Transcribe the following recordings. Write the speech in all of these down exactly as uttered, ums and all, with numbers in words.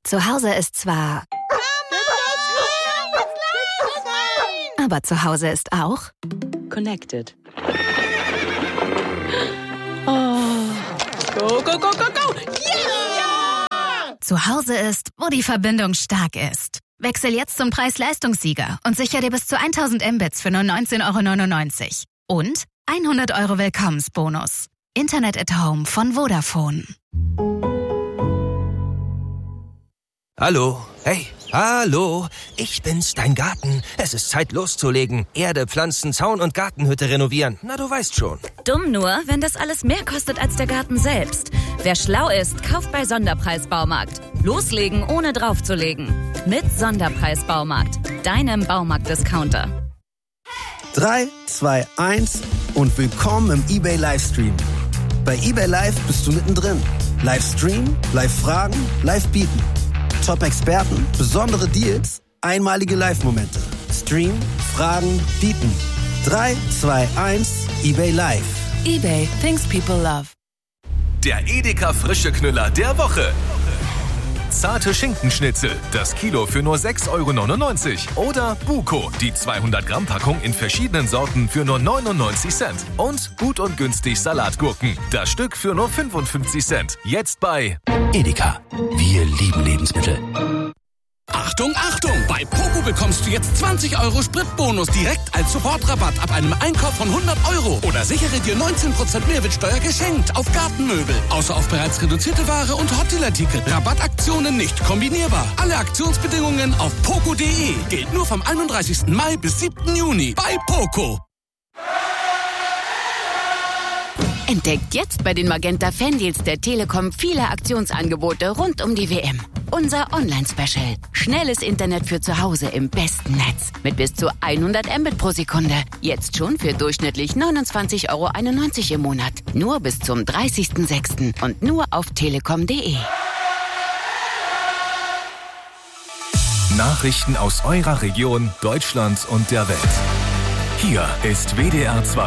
Zu Hause ist zwar... Aber zu Hause ist auch... Connected. Oh. Go, go, go, go, go! Yeah! Zu Hause ist, wo die Verbindung stark ist. Wechsel jetzt zum Preis-Leistungssieger und sicher dir bis zu tausend Mbits für nur neunzehn Euro neunundneunzig. Und hundert Euro Willkommensbonus. Internet at Home von Vodafone. Hallo, hey, hallo, ich bin's, dein Garten. Es ist Zeit loszulegen. Erde, Pflanzen, Zaun und Gartenhütte renovieren. Na, du weißt schon. Dumm nur, wenn das alles mehr kostet als der Garten selbst. Wer schlau ist, kauft bei Sonderpreis Baumarkt. Loslegen, ohne draufzulegen. Mit Sonderpreis Baumarkt, deinem Baumarkt-Discounter. drei, zwei, eins und willkommen im eBay Livestream. Bei eBay Live bist du mittendrin. Livestream, Live-Fragen, Live-Bieten. Top-Experten, besondere Deals, einmalige Live-Momente. Stream, Fragen, Bieten. drei, zwei, eins, eBay Live. eBay, things people love. Der Edeka frische Knüller der Woche. Zarte Schinkenschnitzel, das Kilo für nur sechs Euro neunundneunzig. Oder Buko, die zweihundert Gramm Packung in verschiedenen Sorten für nur neunundneunzig Cent. Und gut und günstig Salatgurken, das Stück für nur fünfundfünfzig Cent. Jetzt bei Edeka, wir lieben Lebensmittel. Achtung, Achtung! Bei Poco bekommst du jetzt zwanzig Euro Spritbonus direkt als Sofortrabatt ab einem Einkauf von hundert Euro. Oder sichere dir neunzehn Prozent Mehrwertsteuer geschenkt auf Gartenmöbel. Außer auf bereits reduzierte Ware und Hotdeal-Artikel. Rabattaktionen nicht kombinierbar. Alle Aktionsbedingungen auf poco punkt de. Gilt nur vom einunddreißigsten Mai bis siebten Juni. Bei Poco. Entdeckt jetzt bei den Magenta Fandeals der Telekom viele Aktionsangebote rund um die W M. Unser Online-Special. Schnelles Internet für zu Hause im besten Netz. Mit bis zu hundert Mbit pro Sekunde. Jetzt schon für durchschnittlich neunundzwanzig Euro einundneunzig im Monat. Nur bis zum dreißigsten sechsten und nur auf telekom punkt de. Nachrichten aus eurer Region, Deutschland und der Welt. Hier ist W D R zwei.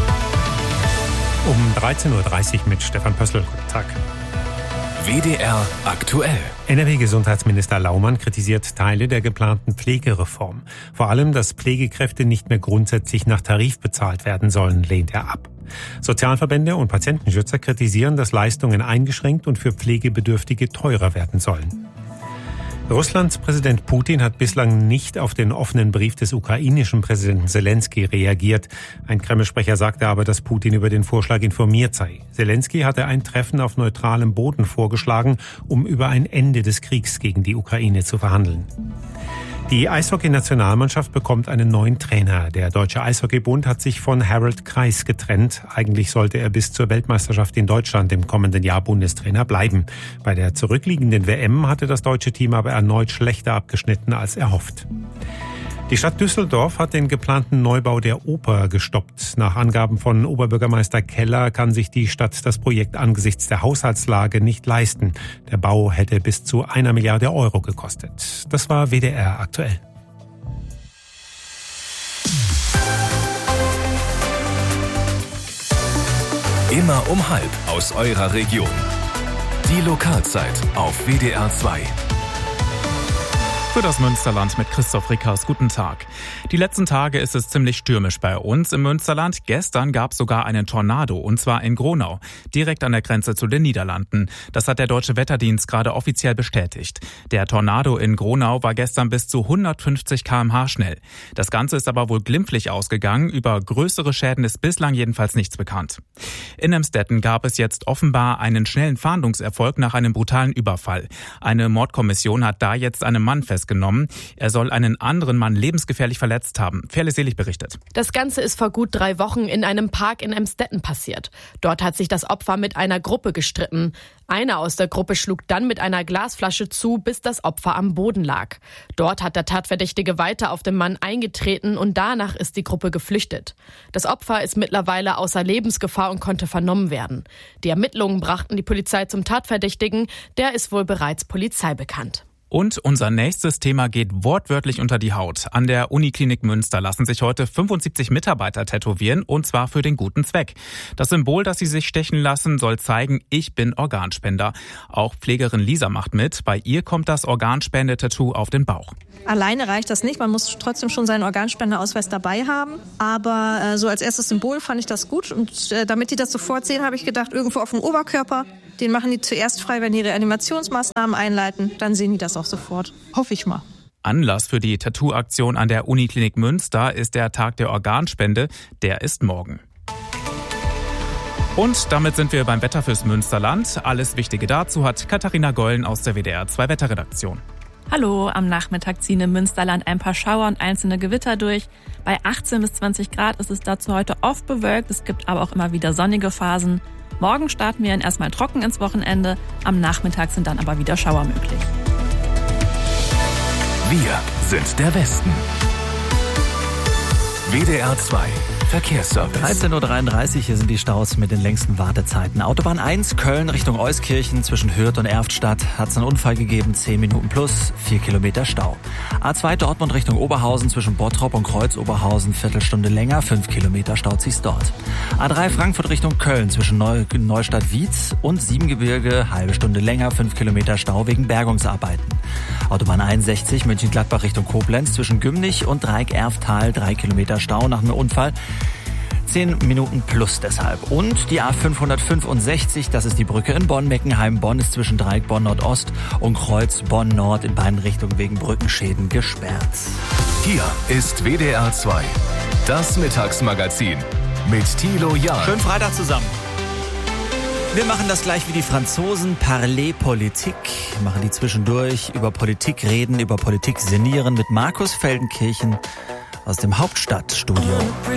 Um dreizehn Uhr dreißig mit Stefan Pössl. Guten Tag. W D R aktuell. N R W-Gesundheitsminister Laumann kritisiert Teile der geplanten Pflegereform. Vor allem, dass Pflegekräfte nicht mehr grundsätzlich nach Tarif bezahlt werden sollen, lehnt er ab. Sozialverbände und Patientenschützer kritisieren, dass Leistungen eingeschränkt und für Pflegebedürftige teurer werden sollen. Russlands Präsident Putin hat bislang nicht auf den offenen Brief des ukrainischen Präsidenten Selensky reagiert. Ein Kreml-Sprecher sagte aber, dass Putin über den Vorschlag informiert sei. Selensky hatte ein Treffen auf neutralem Boden vorgeschlagen, um über ein Ende des Kriegs gegen die Ukraine zu verhandeln. Die Eishockey-Nationalmannschaft bekommt einen neuen Trainer. Der Deutsche Eishockeybund hat sich von Harold Kreis getrennt. Eigentlich sollte er bis zur Weltmeisterschaft in Deutschland im kommenden Jahr Bundestrainer bleiben. Bei der zurückliegenden W M hatte das deutsche Team aber erneut schlechter abgeschnitten als erhofft. Die Stadt Düsseldorf hat den geplanten Neubau der Oper gestoppt. Nach Angaben von Oberbürgermeister Keller kann sich die Stadt das Projekt angesichts der Haushaltslage nicht leisten. Der Bau hätte bis zu einer Milliarde Euro gekostet. Das war W D R aktuell. Immer um halb aus eurer Region. Die Lokalzeit auf W D R zwei. Für das Münsterland mit Christoph Rickers. Guten Tag. Die letzten Tage ist es ziemlich stürmisch bei uns im Münsterland. Gestern gab es sogar einen Tornado, und zwar in Gronau, direkt an der Grenze zu den Niederlanden. Das hat der Deutsche Wetterdienst gerade offiziell bestätigt. Der Tornado in Gronau war gestern bis zu hundertfünfzig Kilometer pro Stunde schnell. Das Ganze ist aber wohl glimpflich ausgegangen. Über größere Schäden ist bislang jedenfalls nichts bekannt. In Emstetten gab es jetzt offenbar einen schnellen Fahndungserfolg nach einem brutalen Überfall. Eine Mordkommission hat da jetzt einen Mann festgenommen. Er soll einen anderen Mann lebensgefährlich verletzt haben. Ferle Selig berichtet. Das Ganze ist vor gut drei Wochen in einem Park in Emstetten passiert. Dort hat sich das Opfer mit einer Gruppe gestritten. Einer aus der Gruppe schlug dann mit einer Glasflasche zu, bis das Opfer am Boden lag. Dort hat der Tatverdächtige weiter auf den Mann eingetreten und danach ist die Gruppe geflüchtet. Das Opfer ist mittlerweile außer Lebensgefahr und konnte vernommen werden. Die Ermittlungen brachten die Polizei zum Tatverdächtigen. Der ist wohl bereits polizeibekannt. Und unser nächstes Thema geht wortwörtlich unter die Haut. An der Uniklinik Münster lassen sich heute fünfundsiebzig Mitarbeiter tätowieren, und zwar für den guten Zweck. Das Symbol, das sie sich stechen lassen, soll zeigen, ich bin Organspender. Auch Pflegerin Lisa macht mit. Bei ihr kommt das Organspende-Tattoo auf den Bauch. Alleine reicht das nicht, man muss trotzdem schon seinen Organspenderausweis dabei haben. Aber äh, so als erstes Symbol fand ich das gut. Und äh, damit die das sofort sehen, habe ich gedacht, irgendwo auf dem Oberkörper. Den machen die zuerst frei, wenn die Reanimationsmaßnahmen einleiten. Dann sehen die das auch sofort. Hoffe ich mal. Anlass für die Tattoo-Aktion an der Uniklinik Münster ist der Tag der Organspende. Der ist morgen. Und damit sind wir beim Wetter fürs Münsterland. Alles Wichtige dazu hat Katharina Gollen aus der W D R zwei Wetterredaktion. Hallo, am Nachmittag ziehen im Münsterland ein paar Schauer und einzelne Gewitter durch. Bei achtzehn bis zwanzig Grad ist es dazu heute oft bewölkt. Es gibt aber auch immer wieder sonnige Phasen. Morgen starten wir erstmal trocken ins Wochenende. Am Nachmittag sind dann aber wieder Schauer möglich. Wir sind der Westen. W D R zwei Verkehrsservice. dreizehn Uhr dreiunddreißig, hier sind die Staus mit den längsten Wartezeiten. Autobahn eins, Köln Richtung Euskirchen zwischen Hürth und Erftstadt hat es einen Unfall gegeben, zehn Minuten plus, vier Kilometer Stau. A zwei Dortmund Richtung Oberhausen zwischen Bottrop und Kreuz-Oberhausen, Viertelstunde länger, fünf Kilometer staut sich's dort. A drei Frankfurt Richtung Köln zwischen Neu- Neustadt-Wietz und Siebengebirge, halbe Stunde länger, fünf Kilometer Stau wegen Bergungsarbeiten. Autobahn einundsechzig Mönchengladbach Richtung Koblenz zwischen Gümnich und Dreieck-Erftal, drei Kilometer Stau nach einem Unfall. zehn Minuten plus deshalb. Und die A fünfhundertfünfundsechzig, das ist die Brücke in Bonn-Meckenheim. Bonn ist zwischen Dreieck Bonn Nordost und Kreuz Bonn Nord in beiden Richtungen wegen Brückenschäden gesperrt. Hier ist W D R zwei, das Mittagsmagazin mit Thilo Jahn. Schönen Freitag zusammen. Wir machen das gleich wie die Franzosen, Parler Politik. Wir machen die zwischendurch, über Politik reden, über Politik sinnieren mit Markus Feldenkirchen aus dem Hauptstadtstudio.